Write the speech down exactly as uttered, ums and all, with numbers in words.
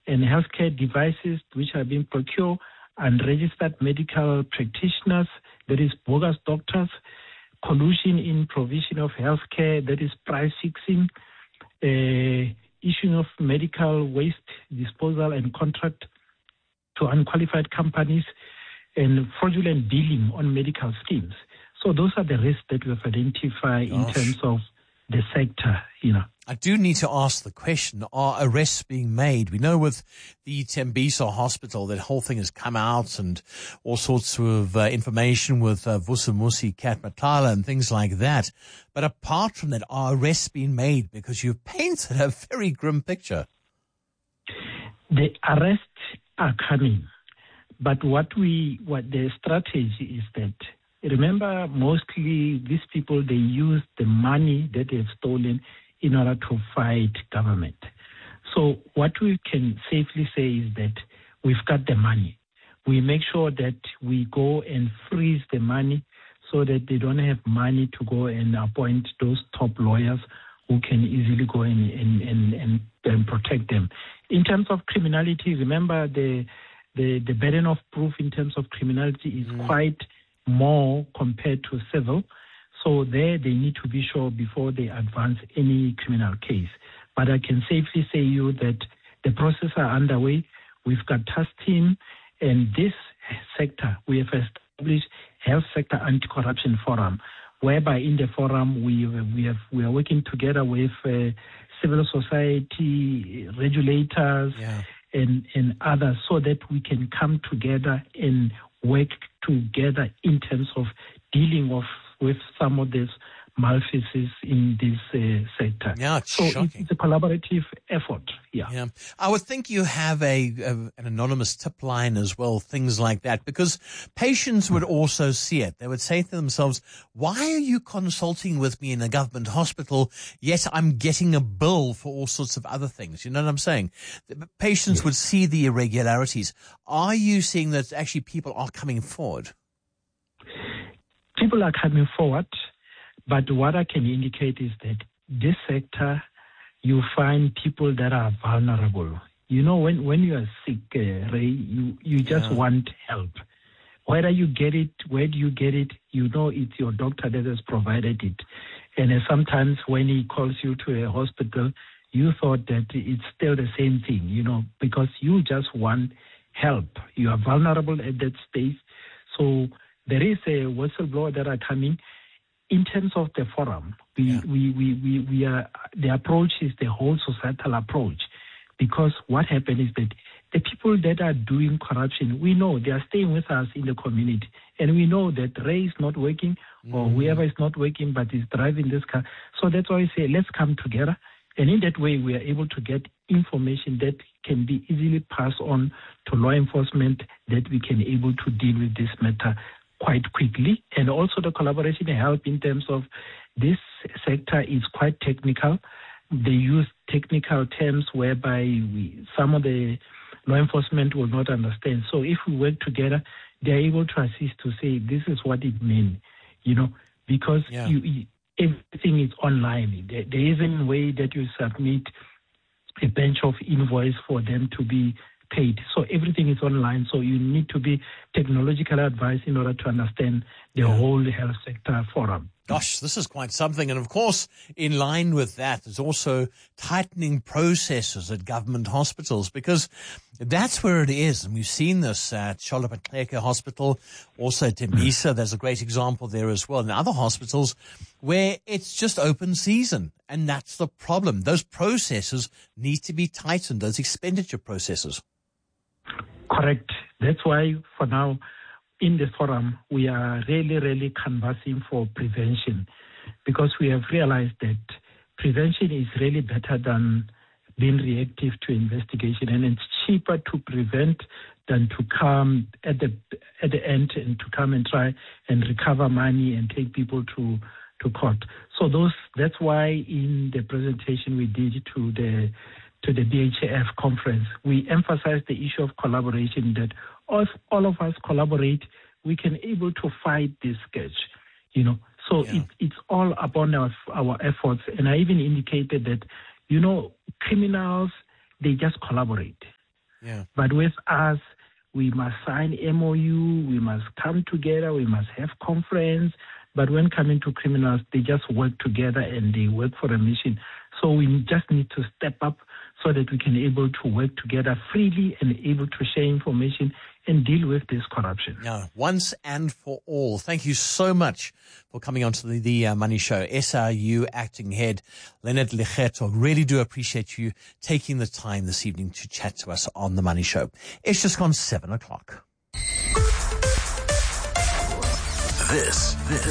and healthcare devices which are being procured, unregistered medical practitioners, that is bogus doctors, collusion in provision of healthcare, that is price fixing, uh, issuing of medical waste disposal and contract to unqualified companies, and fraudulent billing on medical schemes. So those are the risks that we have identified in terms of the sector, you know. I do need to ask the question, are arrests being made? We know with the Tembisa hospital, that whole thing has come out and all sorts of uh, information with uh, Vusimusi, Kat Matala and things like that. But apart from that, are arrests being made? Because you've painted a very grim picture. The arrests are coming. But what we, what the strategy is that, remember, mostly these people, they use the money that they've stolen in order to fight government. So what we can safely say is that we've got the money. We make sure that we go and freeze the money so that they don't have money to go and appoint those top lawyers who can easily go and, and, and, and, and protect them. In terms of criminality, remember the the, the burden of proof in terms of criminality is mm. quite more compared to civil. So there they need to be sure before they advance any criminal case. But I can safely say you that the process are underway. We've got task team, and this sector, we have established Health Sector Anti-Corruption Forum, whereby in the forum we we have we are working together with uh, civil society, regulators, yeah. and, and others, so that we can come together and work together in terms of dealing of, with some of these malfeasance in this uh, sector. Yeah, it's so shocking. It's a collaborative effort. Yeah. Yeah. I would think you have a, a an anonymous tip line as well, things like that, because patients would also see it. They would say to themselves, why are you consulting with me in a government hospital, yet I'm getting a bill for all sorts of other things? You know what I'm saying? The patients yeah. would see the irregularities. Are you seeing that actually people are coming forward? People are coming forward. But what I can indicate is that this sector, you find people that are vulnerable. You know, when, when you are sick, uh, Ray, you, you just yeah. want help. Whether you get it, where do you get it, you know it's your doctor that has provided it. And uh, sometimes when he calls you to a hospital, you thought that it's still the same thing, you know, because you just want help. You are vulnerable at that stage. So there is a whistleblower that are coming. In terms of the forum, we, yeah. we, we, we, we are, the approach is the whole societal approach, because what happened is that the people that are doing corruption, we know they are staying with us in the community, and we know that Ray is not working mm-hmm. or whoever is not working but is driving this car. So that's why I say let's come together, and in that way we are able to get information that can be easily passed on to law enforcement, that we can able to deal with this matter quite quickly. And also the collaboration help in terms of this sector is quite technical. They use technical terms whereby we, some of the law enforcement will not understand. So if we work together, they're able to assist to say, this is what it means, you know, because yeah. you, you, everything is online. There, there isn't a way that you submit a bunch of invoice for them to be paid. So everything is online. So you need to be technologically advised in order to understand the yeah. whole health sector forum. Gosh, this is quite something. And of course, in line with that, there's also tightening processes at government hospitals, because that's where it is. And we've seen this at Charlotte Maxeke Hospital, also at Tembisa. There's a great example there as well. And other hospitals where it's just open season. And that's the problem. Those processes need to be tightened, those expenditure processes. Correct. That's why for now, in the forum, we are really, really canvassing for prevention, because we have realized that prevention is really better than being reactive to investigation, and it's cheaper to prevent than to come at the at the end and to come and try and recover money and take people to, to court. So those that's why in the presentation we did to the to the B H A F conference, we emphasized the issue of collaboration, that if all of us collaborate, we can able to fight this scourge, you know. So yeah. it, it's all upon our, our efforts. And I even indicated that, you know, criminals, they just collaborate. Yeah. But with us, we must sign M O U, we must come together, we must have conference. But when coming to criminals, they just work together and they work for a mission. So we just need to step up so that we can be able to work together freely and able to share information and deal with this corruption. Yeah, once and for all. Thank you so much for coming on to the, the uh, Money Show. S R U Acting Head, Leonard Lekgetho. Really do appreciate you taking the time this evening to chat to us on the Money Show. It's just gone seven o'clock. This, this